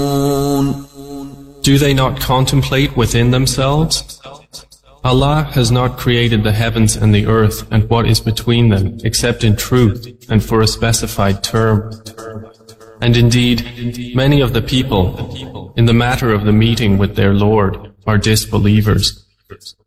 Do they not contemplate within themselves? Allah has not created the heavens and the earth and what is between them except in truth and for a specified term. And indeed, many of the people, in the matter of the meeting with their Lord, are disbelievers.